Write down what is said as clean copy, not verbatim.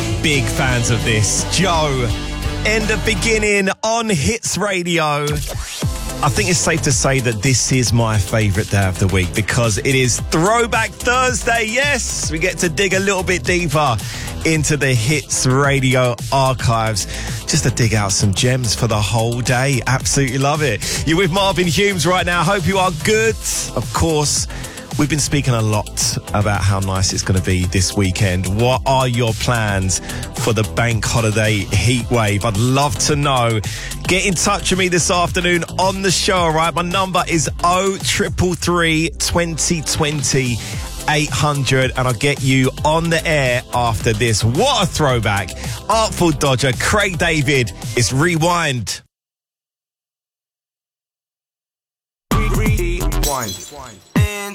big fans of this. Joe, in the beginning on Hits Radio. I think it's safe to say that this is my favourite day of the week because it is Throwback Thursday. Yes, we get to dig a little bit deeper into the Hits Radio archives just to dig out some gems for the whole day. Absolutely love it. You're with Marvin Humes right now. Hope you are good. Of course, we've been speaking a lot about how nice it's going to be this weekend. What are your plans for the bank holiday heat wave? I'd love to know. Get in touch with me this afternoon on the show, all right? My number is 0333 2020 800, and I'll get you on the air after this. What a throwback. Artful Dodger, Craig David. It's Rewind. Rewind.